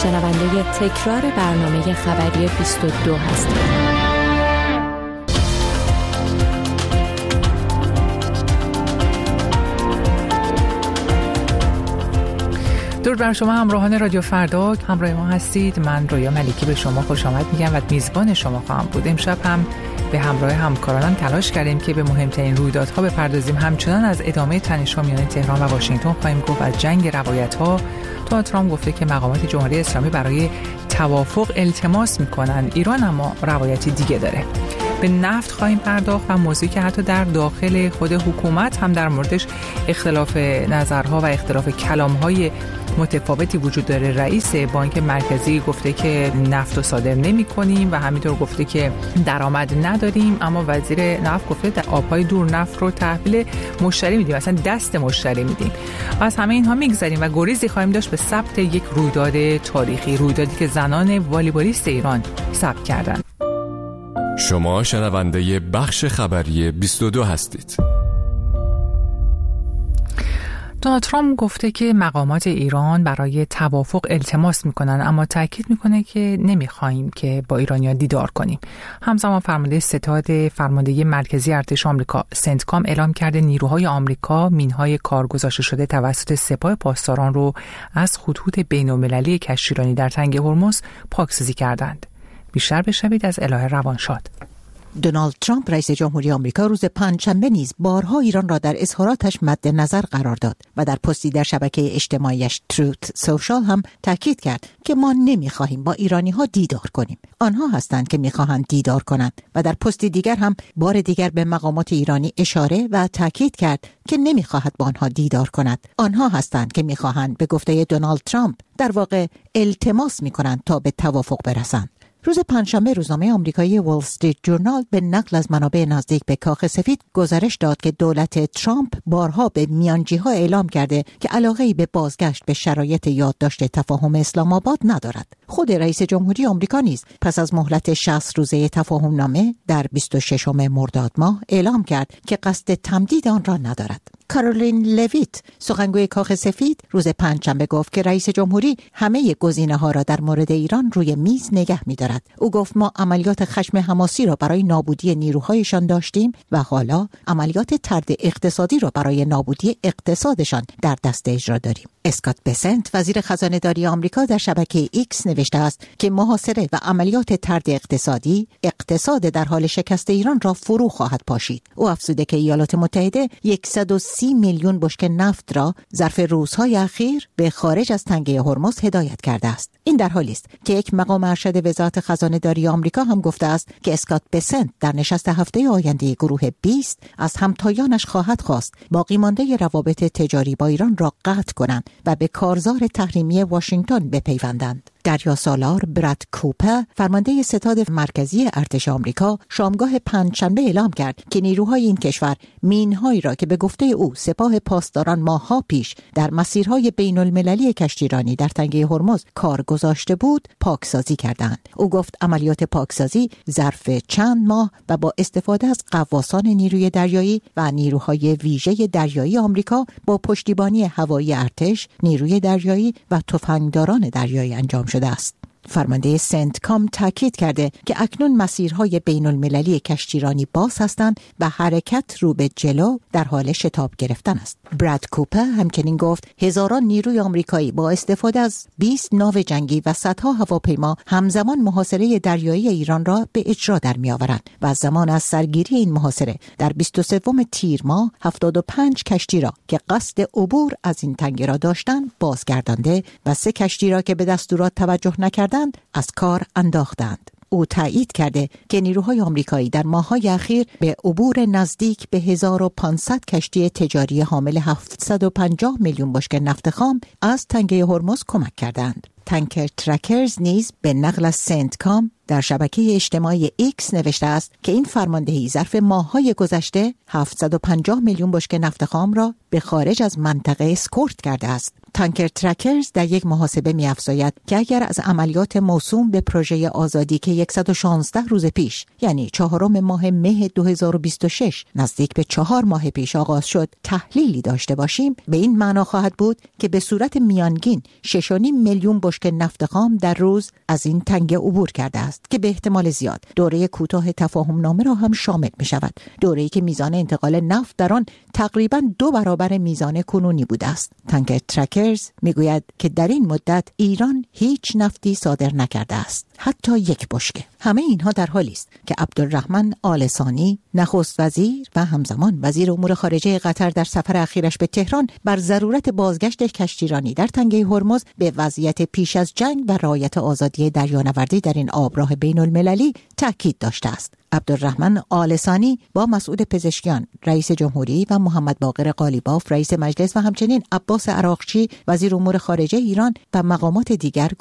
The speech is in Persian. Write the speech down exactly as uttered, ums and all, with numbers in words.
شنونده تکرار برنامه خبری بیست و دو هستید. درود بر شما همراهان رادیو فردا، همراه ما هستید. من رویا ملیکی به شما خوش آمد میگم و میزبان شما خواهم بود. امشب هم به همراه همکارانم تلاش کردیم که به مهمترین رویدادها بپردازیم. همچنان از ادامه تنش‌ها میان تهران و واشنگتن خواهیم گفت، از جنگ روایت‌ها تا ترامپ گفته که مقامات جمهوری اسلامی برای توافق التماس میکنن، ایران اما روایتی دیگه داره. به نفت خواهیم پرداخت و موضوعی که حتی در داخل خود حکومت هم در موردش اختلاف نظرها و اختلاف کلام‌های متفاوتی وجود داره. رئیس بانک مرکزی گفته که نفت رو صادر نمی کنیم و همینطور گفته که درآمد نداریم، اما وزیر نفت گفته در آبهای دور نفت رو تحویل مشتری میدیم، اصلا دست مشتری میدیم. و از همه اینها میگذریم و گریزی خواهیم داشت به ثبت یک رویداد تاریخی، رویدادی که زنان والیبالیست ایران ثبت کردند. شما شنونده بخش خبری بیست و دو هستید. دونالد ترامپ گفته که مقامات ایران برای توافق التماس میکنن، اما تاکید میکنه که نمیخوایم که با ایرانی‌ها دیدار کنیم. همزمان فرمانده ستاد فرماندهی مرکزی ارتش آمریکا سنتکام اعلام کرده نیروهای آمریکا مینهای کارگذاشته شده توسط سپاه پاسداران رو از خطوط بین‌المللی کشتیرانی در تنگه هرمز پاکسازی کردند. بیشتر بشنوید از الهه روانشاد. دونالد ترامپ رئیس جمهوری آمریکا روز پنجشنبه نیز بارها ایران را در اظهاراتش مد نظر قرار داد و در پستی در شبکه اجتماعیش تروت سوشال هم تاکید کرد که ما نمی‌خواهیم با ایرانی‌ها دیدار کنیم، آنها هستند که می‌خواهند دیدار کنند. و در پستی دیگر هم بار دیگر به مقامات ایرانی اشاره و تاکید کرد که نمی‌خواهد با آنها دیدار کند، آنها هستند که می‌خواهند، به گفته دونالد ترامپ، در واقع التماس می‌کنند تا به توافق برسند. روز پنجشنبه روزنامه آمریکایی وال استریت جورنال به نقل از منابع نزدیک به کاخ سفید گزارش داد که دولت ترامپ بارها به میانجی‌ها اعلام کرده که علاقه‌ای به بازگشت به شرایط یادداشت تفاهم اسلام آباد ندارد. خود رئیس جمهوری آمریکا نیز پس از مهلت شصت روزه تفاهم نامه در بیست و ششم مرداد ماه اعلام کرد که قصد تمدید آن را ندارد. کارولین لویت، سخنگوی کاخ سفید، روز پنجشنبه گفت که رئیس جمهوری همه گزینه‌ها را در مورد ایران روی میز نگه می‌دارد. او گفت ما عملیات خشم حماسی را برای نابودی نیروهایشان داشتیم و حالا عملیات طرد اقتصادی را برای نابودی اقتصادشان در دست اجرا داریم. اسکات بسنت، وزیر خزانه‌داری آمریکا، در شبکه ایکس نوشته است که محاصره و عملیات طرد اقتصادی اقتصاد در حال شکست ایران را فرو خواهد پاشید. او افزوده که ایالات متحده صد و سی میلیون بشکه نفت را ظرف روزهای اخیر به خارج از تنگه هرمز هدایت کرده است. این در حالی است که یک مقام ارشد وزارت خزانه‌داری آمریکا هم گفته است که اسکات بسنت در نشست هفته آینده گروه بیست از همتایانش خواهد خواست باقی مانده روابط تجاری با ایران را قطع کنند و به کارزار تحریمی واشنگتن بپیوندند. دریا سالار براد کوپر، فرمانده ستاد مرکزی ارتش آمریکا، شامگاه پنجشنبه اعلام کرد که نیروهای این کشور مین‌هایی را که به گفته او سپاه پاسداران ماه‌ها پیش در مسیرهای بین‌المللی کشتیرانی در تنگه هرمز کار گذاشته بود، پاکسازی کردند. او گفت عملیات پاکسازی ظرف چند ماه و با استفاده از غواصان نیروی دریایی و نیروهای ویژه دریایی آمریکا با پشتیبانی هوایی ارتش، نیروی دریایی و تفنگداران دریایی انجام شد. شده است. فرمانده سنتکام تاکید کرده که اکنون مسیرهای بین المللی کشتیرانی باز هستند و حرکت رو به جلو در حال شتاب گرفتن است. براد کوپر همچنین گفت هزاران نیروی آمریکایی با استفاده از بیست ناو جنگی و صدها هواپیما همزمان محاصره دریایی ایران را به اجرا در می‌آورند و از زمان از سرگیری این محاصره در بیست و سوم تیر ماه هفتاد و پنج کشتی را که قصد عبور از این تنگه را داشتند بازگردانده و سه کشتی را که به دستورات توجه نکردند از کار انداختند. او تایید کرده که نیروهای آمریکایی در ماه‌های اخیر به عبور نزدیک به هزار و پانصد کشتی تجاری حامل هفتصد و پنجاه میلیون بشکه نفت خام از تنگه هرمز کمک کردند. تانکر ترکرز نیز به نقل از سنتکام در شبکه اجتماعی ایکس نوشته است که این فرماندهی ظرف ماه‌های گذشته هفتصد و پنجاه میلیون بشکه نفت خام را به خارج از منطقه اسکورت کرده است. تانکر ترکرز در یک محاسبه می‌افزاید که اگر از عملیات موسوم به پروژه آزادی که صد و شانزده روز پیش یعنی چهارم ماه مه دو هزار و بیست و شش نزدیک به چهار ماه پیش آغاز شد تحلیلی داشته باشیم، به این معنا خواهد بود که به صورت میانگین شش و نیم میلیون بشکه نفت خام در روز از این تنگه عبور کرده است که به احتمال زیاد دوره کوتاه تفاهم نامه را هم شامل می شود، دوره‌ای که میزان انتقال نفت در آن تقریباً دو برابر میزان کنونی بوده است. تانکر ترکرز میگوید که در این مدت ایران هیچ نفتی صادر نکرده است، حتی یک بشکه. همه اینها در حالی است که عبدالرحمن آل ثانی نخست وزیر و همزمان وزیر امور خارجه قطر در سفر اخیرش به تهران بر ضرورت بازگشت کشتیرانی در تنگه هرمز به وضعیت پیش از جنگ و رعایت آزادی دریانوردی در این آبراه بین المللی تاکید داشته است. عبدالرحمن آل ثانی با مسعود پزشکیان رئیس جمهوری و محمد باقر قالیباف رئیس مجلس و همچنین عباس عراقچی وزیر امور خارجه ایران و مقامات دیگر